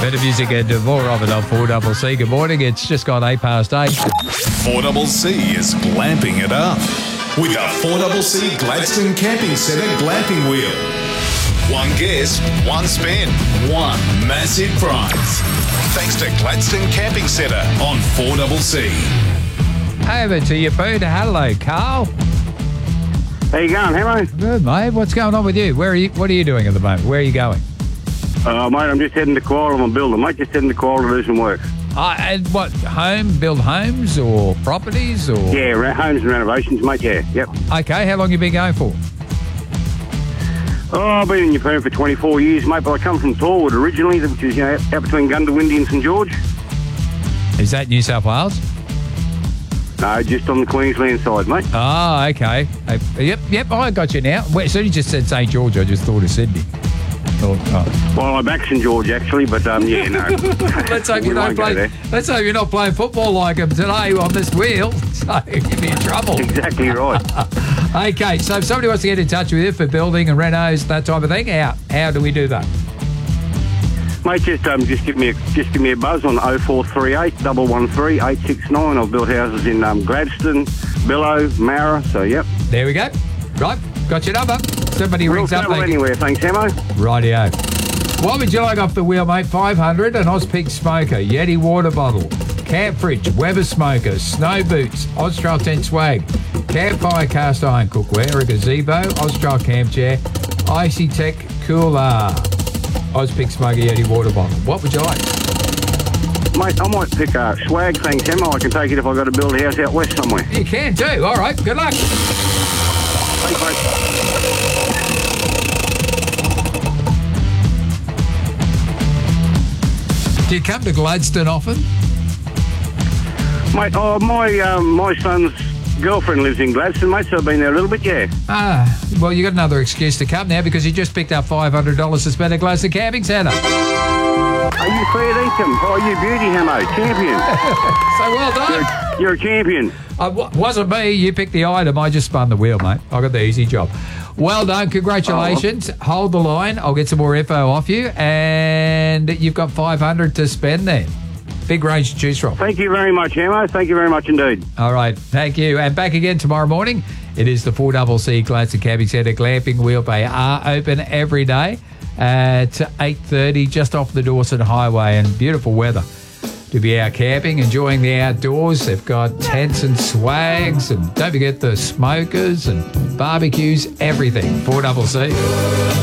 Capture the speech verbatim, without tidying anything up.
Better music and more of it on four C C. Good morning. It's just gone eight past eight. four C C is glamping it up with the four C C Gladstone Camping Centre glamping wheel. One guess, one spin, one massive prize. Thanks to Gladstone Camping Centre on four C C. Over to your food. Hello, Carl. How you going, hello? Good, mate. What's going on with you? Where are you? What are you doing at the moment? Where are you going? Uh, mate, I'm just heading to Koala. I'm a builder, mate. Just heading to Koala to do some work. Uh, and what, home, build homes or properties or? Yeah, re- homes and renovations, mate, yeah, yep. Okay, how long you been going for? Oh, I've been in your firm for twenty-four years, mate, but I come from Torwood originally, which is, you know, out between Gundawindi and St George. Is that New South Wales? No, just on the Queensland side, mate. Oh, okay. Uh, yep, yep, I got you now. Well, so you just said St George, I just thought of Sydney. Thought, oh. Well, I'm back St George, actually, but, um, yeah, no. let's, hope you We don't won't go play, there. let's hope you're not playing football like them today on this wheel, so you'd be in trouble. Exactly right. Okay, so if somebody wants to get in touch with you for building and renos, that type of thing, how, how do we do that? Mate, just um, just give me a just give me a buzz on oh four three eight, one one three, eight six nine. I've built houses in um, Gladstone, Billow, Mara, so yep. There we go. Right, got your number. Somebody We'll rings up. travel They... anywhere, thanks, Hamo. Rightio. What would you like off the wheel, mate? five hundred, an Ozpig smoker, Yeti water bottle, camp fridge, Weber smoker, snow boots, Austral tent swag, campfire cast iron cookware, a gazebo, Austral camp chair, Icy Tech cooler, Ozpig smoker, Yeti water bottle. What would you like? Mate, I might pick a swag, thanks, Hamo. I can take it if I've got to build a house out west somewhere. You can do. All right, good luck. Thanks, mate. Do you come to Gladstone often? Mate, oh, my um, my son's girlfriend lives in Gladstone, mate, so I've been there a little bit, yeah. Ah, well, you got another excuse to come now because you just picked up five hundred dollars to spend at Gladstone Camping Centre. Are you fair dinkum? Oh, you beauty, Hamo. Champion. So well done. You're, you're a champion. Uh, w- wasn't me. You picked the item. I just spun the wheel, mate. I got the easy job. Well done. Congratulations. Oh. Hold the line. I'll get some more info off you. And you've got five hundred dollars to spend then. Big range to choose from. Thank you very much, Hamo. Thank you very much indeed. All right. Thank you. And back again tomorrow morning. It is the four C C Gladstone Camping Centre Glamping Wheel. They are open every day at eight thirty just off the Dawson Highway, and beautiful weather to be out camping, enjoying the outdoors. They've got tents and swags, and don't forget the smokers and barbecues, everything. four C C.